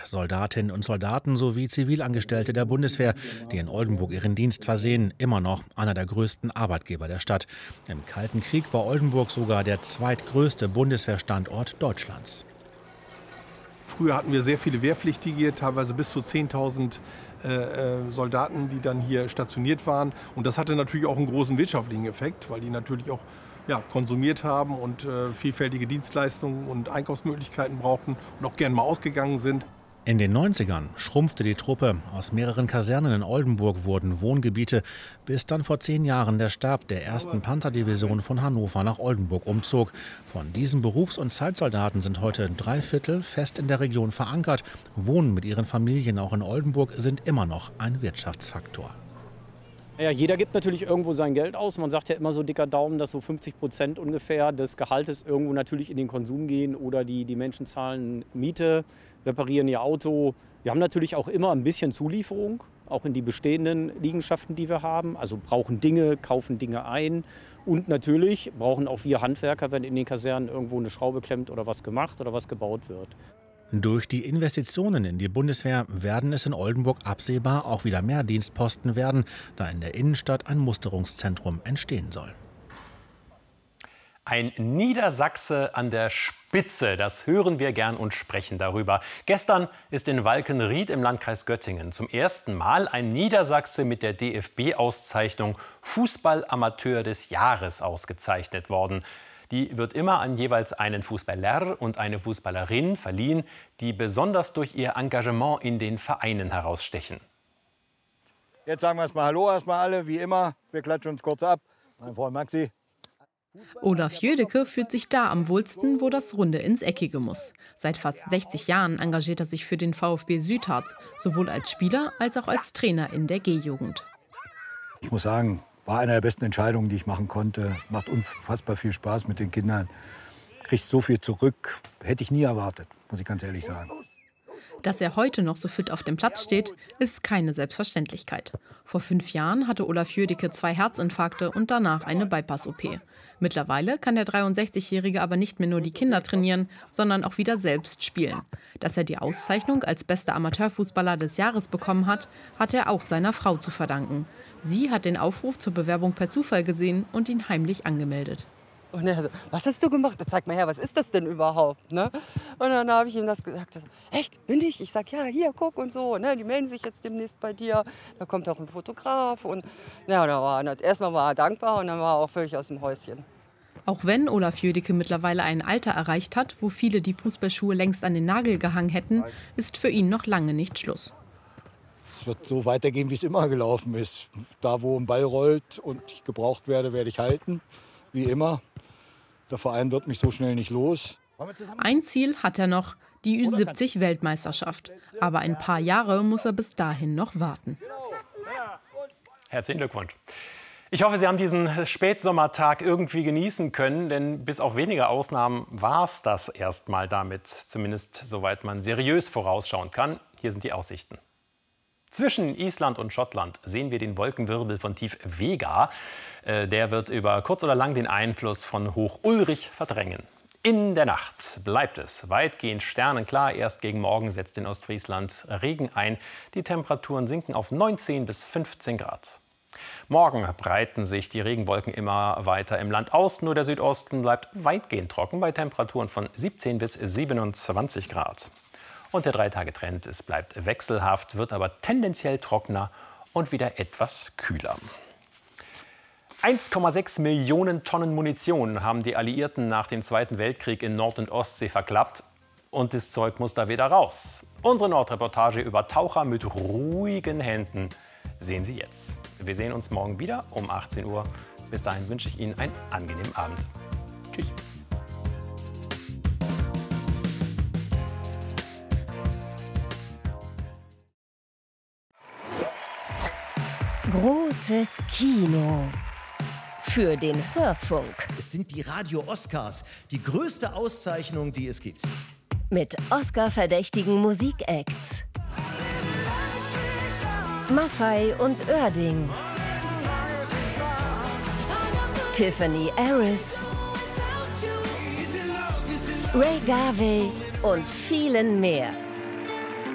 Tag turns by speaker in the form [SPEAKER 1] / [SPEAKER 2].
[SPEAKER 1] Soldatinnen und Soldaten sowie Zivilangestellte der Bundeswehr, die in Oldenburg ihren Dienst versehen, immer noch einer der größten Arbeitgeber der Stadt. Im Kalten Krieg war Oldenburg sogar der zweitgrößte Bundeswehrstandort Deutschlands.
[SPEAKER 2] Früher hatten wir sehr viele Wehrpflichtige, teilweise bis zu 10.000 Soldaten, die dann hier stationiert waren. Und das hatte natürlich auch einen großen wirtschaftlichen Effekt, weil die natürlich auch konsumiert haben und vielfältige Dienstleistungen und Einkaufsmöglichkeiten brauchten und auch gern mal ausgegangen sind.
[SPEAKER 1] In den 90ern schrumpfte die Truppe. Aus mehreren Kasernen in Oldenburg wurden Wohngebiete, bis dann vor 10 Jahren der Stab der 1. Panzerdivision von Hannover nach Oldenburg umzog. Von diesen Berufs- und Zeitsoldaten sind heute 3/4 fest in der Region verankert. Wohnen mit ihren Familien auch in Oldenburg sind immer noch ein Wirtschaftsfaktor.
[SPEAKER 3] Ja, jeder gibt natürlich irgendwo sein Geld aus. Man sagt ja immer so dicker Daumen, dass so 50% ungefähr des Gehaltes irgendwo natürlich in den Konsum gehen oder die Menschen zahlen Miete, reparieren ihr Auto. Wir haben natürlich auch immer ein bisschen Zulieferung, auch in die bestehenden Liegenschaften, die wir haben. Also brauchen Dinge, kaufen Dinge ein. Und natürlich brauchen auch wir Handwerker, wenn in den Kasernen irgendwo eine Schraube klemmt oder was gemacht oder was gebaut wird.
[SPEAKER 1] Durch die Investitionen in die Bundeswehr werden es in Oldenburg absehbar auch wieder mehr Dienstposten werden, da in der Innenstadt ein Musterungszentrum entstehen soll.
[SPEAKER 4] Ein Niedersachse an der Spitze, das hören wir gern und sprechen darüber. Gestern ist in Walkenried im Landkreis Göttingen zum ersten Mal ein Niedersachse mit der DFB-Auszeichnung Fußballamateur des Jahres ausgezeichnet worden. Die wird immer an jeweils einen Fußballer und eine Fußballerin verliehen, die besonders durch ihr Engagement in den Vereinen herausstechen.
[SPEAKER 5] Jetzt sagen wir erstmal Hallo, erstmal alle, wie immer. Wir klatschen uns kurz ab. Mein Freund Maxi.
[SPEAKER 6] Olaf Jödecke fühlt sich da am wohlsten, wo das Runde ins Eckige muss. Seit fast 60 Jahren engagiert er sich für den VfB Südharz, sowohl als Spieler als auch als Trainer in der G-Jugend.
[SPEAKER 5] Ich muss sagen, war eine der besten Entscheidungen, die ich machen konnte. Macht unfassbar viel Spaß mit den Kindern. Kriegst so viel zurück. Hätte ich nie erwartet, muss ich ganz ehrlich sagen.
[SPEAKER 6] Dass er heute noch so fit auf dem Platz steht, ist keine Selbstverständlichkeit. Vor 5 Jahren hatte Olaf Jödecke 2 Herzinfarkte und danach eine Bypass-OP. Mittlerweile kann der 63-Jährige aber nicht mehr nur die Kinder trainieren, sondern auch wieder selbst spielen. Dass er die Auszeichnung als bester Amateurfußballer des Jahres bekommen hat, hat er auch seiner Frau zu verdanken. Sie hat den Aufruf zur Bewerbung per Zufall gesehen und ihn heimlich angemeldet.
[SPEAKER 7] Und er so, was hast du gemacht? Zeig mal her, was ist das denn überhaupt? Ne? Und dann habe ich ihm das gesagt. Echt, bin ich? Ich sag, ja, hier, guck und so. Ne? Die melden sich jetzt demnächst bei dir. Da kommt auch ein Fotograf. Und ja, erstmal war er dankbar und dann war er auch völlig aus dem Häuschen.
[SPEAKER 6] Auch wenn Olaf Jödecke mittlerweile ein Alter erreicht hat, wo viele die Fußballschuhe längst an den Nagel gehangen hätten, ist für ihn noch lange nicht Schluss.
[SPEAKER 5] Es wird so weitergehen, wie es immer gelaufen ist. Da, wo ein Ball rollt und ich gebraucht werde, werde ich halten, wie immer. Der Verein wird mich so schnell nicht los.
[SPEAKER 6] Ein Ziel hat er noch, die Ü70-Weltmeisterschaft. Aber ein paar Jahre muss er bis dahin noch warten.
[SPEAKER 4] Herzlichen Glückwunsch. Ich hoffe, Sie haben diesen Spätsommertag irgendwie genießen können, denn bis auf wenige Ausnahmen war es das erstmal damit, zumindest soweit man seriös vorausschauen kann. Hier sind die Aussichten. Zwischen Island und Schottland sehen wir den Wolkenwirbel von Tief Vega. Der wird über kurz oder lang den Einfluss von Hoch Ulrich verdrängen. In der Nacht bleibt es weitgehend sternenklar. Erst gegen Morgen setzt in Ostfriesland Regen ein. Die Temperaturen sinken auf 19 bis 15 Grad. Morgen breiten sich die Regenwolken immer weiter im Land aus. Nur der Südosten bleibt weitgehend trocken bei Temperaturen von 17 bis 27 Grad. Und der 3-Tage-Trend, es bleibt wechselhaft, wird aber tendenziell trockener und wieder etwas kühler. 1,6 Millionen Tonnen Munition haben die Alliierten nach dem Zweiten Weltkrieg in Nord- und Ostsee verklappt. Und das Zeug muss da wieder raus. Unsere Nordreportage über Taucher mit ruhigen Händen sehen Sie jetzt. Wir sehen uns morgen wieder um 18 Uhr. Bis dahin wünsche ich Ihnen einen angenehmen Abend. Tschüss.
[SPEAKER 8] Großes Kino. Für den Hörfunk.
[SPEAKER 9] Es sind die Radio-Oscars, die größte Auszeichnung, die es gibt.
[SPEAKER 8] Mit Oscar-verdächtigen Musikacts. Maffay und Oerding. Tiffany Harris. Ray Garvey und vielen mehr.